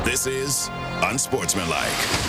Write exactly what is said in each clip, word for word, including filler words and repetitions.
This is Unsportsmanlike.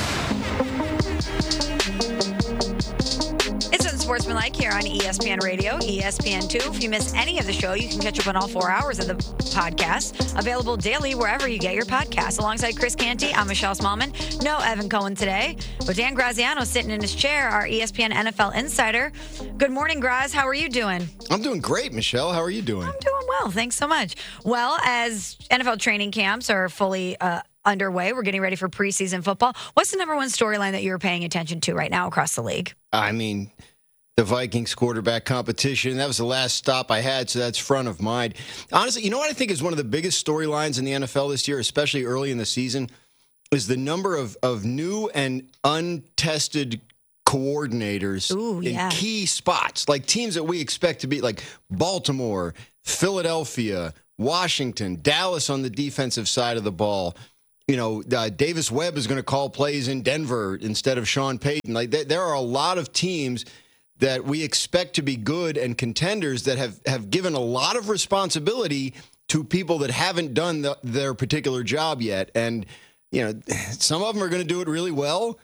It's Unsportsmanlike here on E S P N Radio, E S P N two. If you miss any of the show, you can catch up on all four hours of the podcast. Available daily wherever you get your podcasts. Alongside Chris Canty, I'm Michelle Smallman. No Evan Cohen today, but Dan Graziano sitting in his chair, our E S P N N F L insider. Good morning, Graz. How are you doing? I'm doing great, Michelle. How are you doing? I'm doing well. Thanks so much. Well, as N F L training camps are fully uh, underway, we're getting ready for preseason football. What's the number one storyline that you're paying attention to right now across the league? I mean, the Vikings quarterback competition. That was the last stop I had, so that's front of mind. Honestly, you know what I think is one of the biggest storylines in the N F L this year, especially early in the season, is the number of, of new and untested coordinators Ooh, yeah. in key spots, like teams that we expect to be like Baltimore, Philadelphia, Washington, Dallas on the defensive side of the ball. You know, uh, Davis Webb is going to call plays in Denver instead of Sean Payton. Like th- there are a lot of teams that we expect to be good and contenders that have, have given a lot of responsibility to people that haven't done the, their particular job yet. And, you know, some of them are going to do it really well.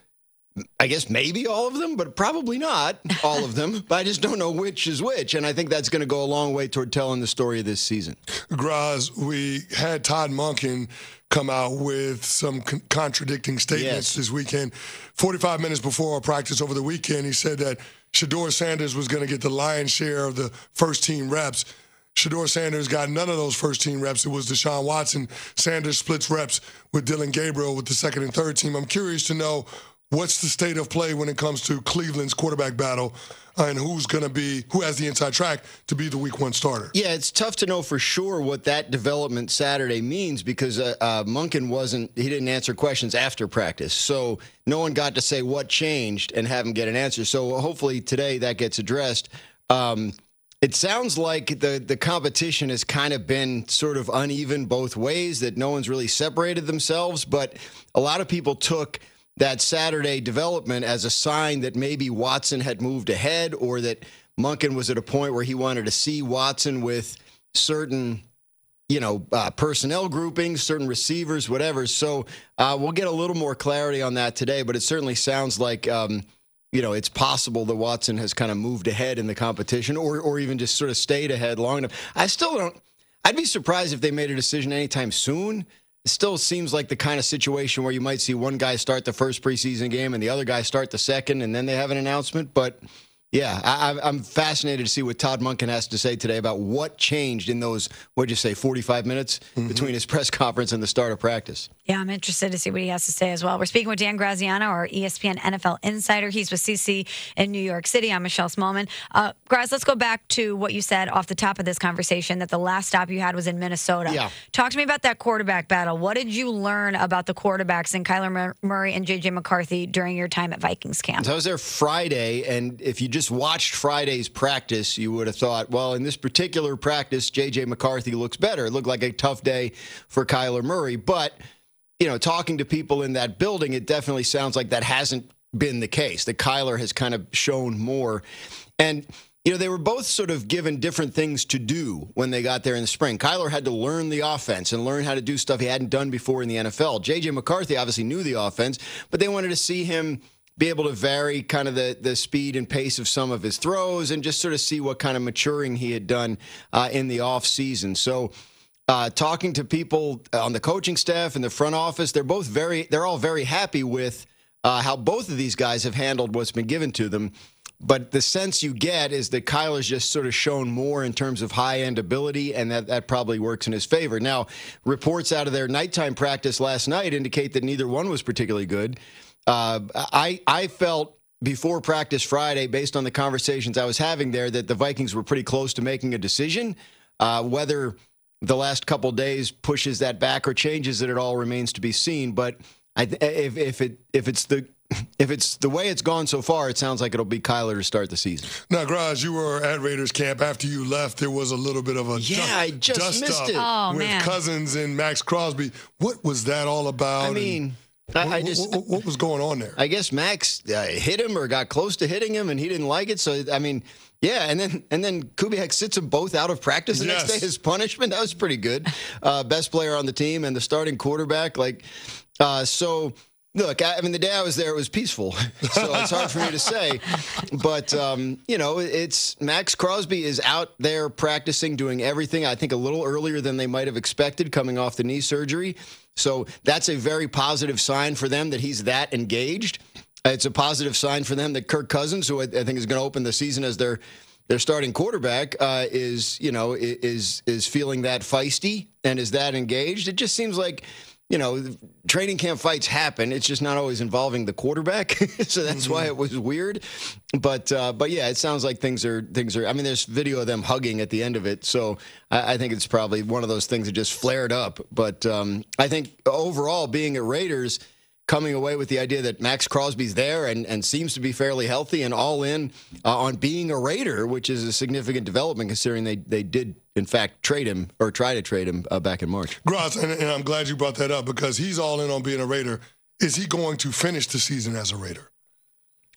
I guess maybe all of them, but probably not all of them. But I just don't know which is which. And I think that's going to go a long way toward telling the story of this season. Graz, we had Todd Monken come out with some con- contradicting statements Yes. this weekend. forty-five minutes before our practice over the weekend, he said that Shedeur Sanders was going to get the lion's share of the first-team reps. Shedeur Sanders got none of those first-team reps. It was Deshaun Watson. Sanders splits reps with Dylan Gabriel with the second and third team. I'm curious to know what's the state of play when it comes to Cleveland's quarterback battle uh, and who's going to be, who has the inside track to be the week one starter. Yeah, it's tough to know for sure what that development Saturday means because uh, uh, Monken wasn't, he didn't answer questions after practice. So no one got to say what changed and have him get an answer. So hopefully today that gets addressed. Um, it sounds like the, the competition has kind of been sort of uneven both ways, that no one's really separated themselves. But a lot of people took that Saturday development as a sign that maybe Watson had moved ahead or that Monken was at a point where he wanted to see Watson with certain, you know, uh, personnel groupings, certain receivers, whatever. So uh, we'll get a little more clarity on that today, but it certainly sounds like, um, you know, it's possible that Watson has kind of moved ahead in the competition or, or even just sort of stayed ahead long enough. I still don't, I'd be surprised if they made a decision anytime soon. It still seems like the kind of situation where you might see one guy start the first preseason game and the other guy start the second, and then they have an announcement. But, yeah, I, I'm fascinated to see what Todd Monken has to say today about what changed in those, what'd you say, forty-five minutes mm-hmm. between his press conference and the start of practice. Yeah, I'm interested to see what he has to say as well. We're speaking with Dan Graziano, our E S P N N F L insider. He's with C C in New York City. I'm Michelle Smallman. Uh, Graz, let's go back to what you said off the top of this conversation, that the last stop you had was in Minnesota. Yeah. Talk to me about that quarterback battle. What did you learn about the quarterbacks in Kyler Murray and J J McCarthy during your time at Vikings camp? So I was there Friday, and if you just watched Friday's practice, you would have thought, well, in this particular practice, J J McCarthy looks better. It looked like a tough day for Kyler Murray, but you know, talking to people in that building, it definitely sounds like that hasn't been the case, that Kyler has kind of shown more. And, you know, they were both sort of given different things to do when they got there in the spring. Kyler had to learn the offense and learn how to do stuff he hadn't done before in the N F L. J J McCarthy obviously knew the offense, but they wanted to see him be able to vary kind of the, the speed and pace of some of his throws and just sort of see what kind of maturing he had done uh, in the offseason. So, Uh, talking to people on the coaching staff and the front office, they're both very, they're all very happy with uh, how both of these guys have handled what's been given to them. But the sense you get is that Kyler's just sort of shown more in terms of high-end ability, and that, that probably works in his favor. Now, reports out of their nighttime practice last night indicate that neither one was particularly good. Uh, I, I felt before practice Friday, based on the conversations I was having there, that the Vikings were pretty close to making a decision. Uh, whether the last couple of days pushes that back or changes it at all remains to be seen. But I, if, if it if it's the if it's the way it's gone so far, it sounds like it'll be Kyler to start the season. Now, Graz, you were at Raiders camp. After you left, there was a little bit of a yeah, dust, I just dust missed up it. Oh, with man. Cousins and Max Crosby. What was that all about? I mean, I, what, I just what, what was going on there? I guess Max uh, hit him or got close to hitting him, and he didn't like it. So I mean, Yeah, and then and then Kubiak sits them both out of practice the Yes. next day as punishment. That was pretty good. Uh, best player on the team and the starting quarterback. Like, uh, so look, I, I mean, the day I was there, it was peaceful. So it's hard for me to say. But, um, you know, it's Max Crosby is out there practicing, doing everything, I think, a little earlier than they might have expected coming off the knee surgery. So that's a very positive sign for them that he's that engaged. It's a positive sign for them that Kirk Cousins, who I think is going to open the season as their their starting quarterback, uh, is you know is is feeling that feisty and is that engaged. It just seems like you know training camp fights happen. It's just not always involving the quarterback, so that's mm-hmm. why it was weird. But uh, but yeah, it sounds like things are things are. I mean, there's video of them hugging at the end of it, so I, I think it's probably one of those things that just flared up. But um, I think overall, being at Raiders, coming away with the idea that Max Crosby's there and, and seems to be fairly healthy and all in uh, on being a Raider, which is a significant development considering they, they did, in fact, trade him or try to trade him uh, back in March. Gross, and, and I'm glad you brought that up because he's all in on being a Raider. Is he going to finish the season as a Raider?